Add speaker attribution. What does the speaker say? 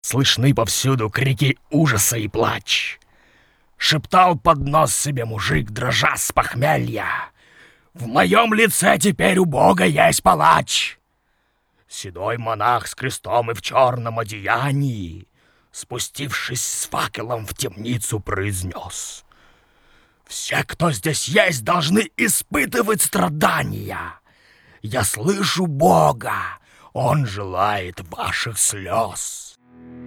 Speaker 1: Слышны повсюду крики ужаса и плач. Шептал под нос себе мужик, дрожа с похмелья: «В моем лице теперь у Бога есть палач!» Седой монах с крестом и в черном одеянии, спустившись с факелом в темницу, произнес: «Все, кто здесь есть, должны испытывать страдания. Я слышу Бога, Он желает ваших слез».